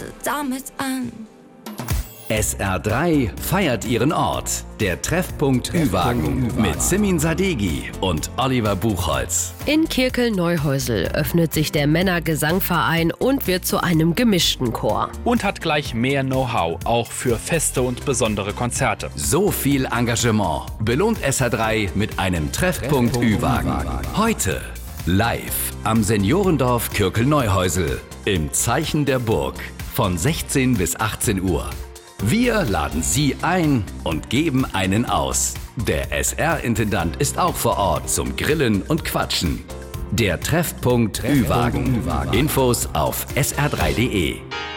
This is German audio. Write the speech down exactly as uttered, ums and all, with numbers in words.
heute damit an. S R drei feiert ihren Ort. Der Treffpunkt Ü-Wagen mit Simin Sadeghi und Oliver Buchholz. In Kirkel-Neuhäusel öffnet sich der Männergesangverein und wird zu einem gemischten Chor. Und hat gleich mehr Know-how, auch für Feste und besondere Konzerte. So viel Engagement belohnt S R drei mit einem Treffpunkt Ü-Wagen. Heute live am Seniorendorf Kirkel-Neuhäusel im Zeichen der Burg von sechzehn bis achtzehn Uhr. Wir laden Sie ein und geben einen aus. Der S R-Intendant ist auch vor Ort zum Grillen und Quatschen. Der Treffpunkt Ü-Wagen. Infos auf S R drei punkt de.